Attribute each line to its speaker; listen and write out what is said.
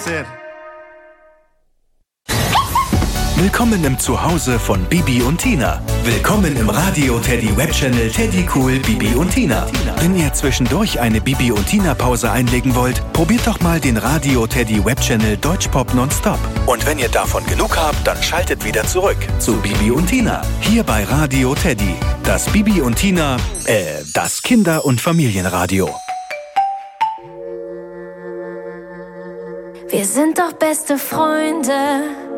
Speaker 1: sehr.
Speaker 2: Willkommen im Zuhause von Bibi und Tina. Willkommen im Radio Teddy Webchannel Teddy Cool Bibi und Tina. Wenn ihr zwischendurch eine Bibi und Tina Pause einlegen wollt, probiert doch mal den Radio Teddy Webchannel Deutschpop Nonstop. Und wenn ihr davon genug habt, dann schaltet wieder zurück zu Bibi und Tina. Hier bei Radio Teddy. Das Bibi und Tina, das Kinder- und Familienradio.
Speaker 3: Wir sind doch beste Freunde.